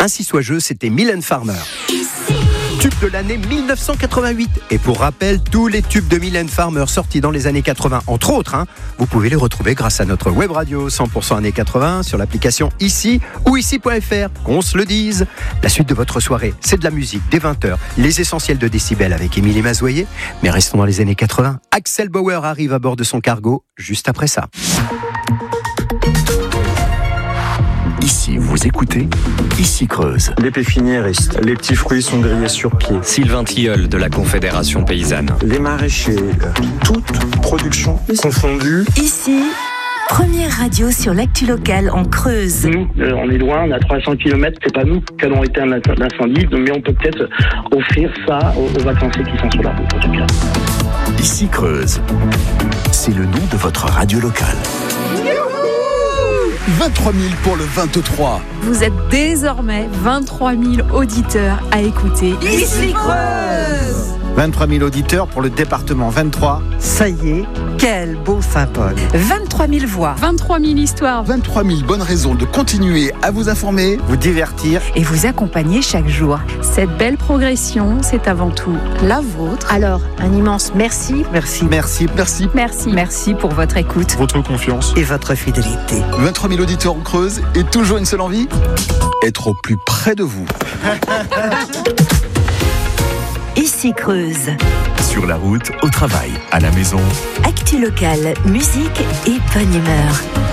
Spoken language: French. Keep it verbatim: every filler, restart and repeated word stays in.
Ainsi soit-je, c'était Mylène Farmer. Tube de l'année mille neuf cent quatre-vingt-huit. Et pour rappel, tous les tubes de Mylène Farmer sortis dans les années quatre-vingts, entre autres, hein, vous pouvez les retrouver grâce à notre web radio cent pour cent années quatre-vingts sur l'application Ici ou ici point f r. Qu'on se le dise. La suite de votre soirée, c'est de la musique dès vingt heures, les essentiels de Décibel avec Émilie Mazoyer. Mais restons dans les années quatre-vingts. Axel Bauer arrive à bord de son cargo juste après ça. Ici, vous écoutez, ici Creuse. Les pépiniéristes, les petits fruits sont grillés sur pied. Sylvain Tilleul de la Confédération Paysanne. Les maraîchers, toute production confondue. Ici, première radio sur l'actu locale en Creuse. Nous, euh, on est loin, on a trois cents kilomètres, c'est pas nous qui allons éteindre l'incendie, mais on peut peut-être offrir ça aux, aux vacanciers qui sont sur la route, en tout cas. Ici Creuse, c'est le nom de votre radio locale. vingt-trois mille pour le vingt-trois. Vous êtes désormais vingt-trois mille auditeurs à écouter Ici Creuse. vingt-trois mille auditeurs pour le département vingt-trois. Ça y est, quel beau symbole. vingt-trois mille voix. vingt-trois mille histoires. vingt-trois mille bonnes raisons de continuer à vous informer, Vous divertir. Et vous accompagner chaque jour. Cette belle progression, c'est avant tout la vôtre. Alors, un immense merci. Merci. Merci. merci. Merci. Merci pour votre écoute. Votre confiance. Et votre fidélité. vingt-trois mille auditeurs en Creuse et toujours une seule envie, être au plus près de vous. Ici Creuse. Sur la route, au travail, à la maison. Actu locale, musique et bonne humeur.